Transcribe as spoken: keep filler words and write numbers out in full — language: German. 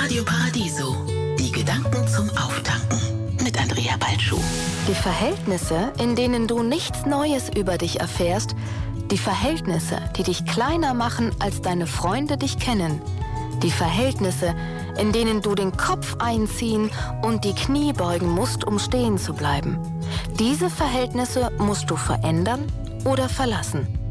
Radio Paradiso. Die Gedanken zum Auftanken mit Andrea Balschuh. Die Verhältnisse, in denen du nichts Neues über dich erfährst, die Verhältnisse, die dich kleiner machen, als deine Freunde dich kennen, die Verhältnisse, in denen du den Kopf einziehen und die Knie beugen musst, um stehen zu bleiben. Diese Verhältnisse musst du verändern oder verlassen.